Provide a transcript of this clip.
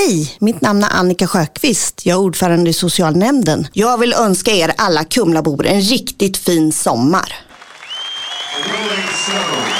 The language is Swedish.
Hej, mitt namn är Annika Sjöqvist. Jag är ordförande i socialnämnden. Jag vill önska er alla Kumlabor en riktigt fin sommar.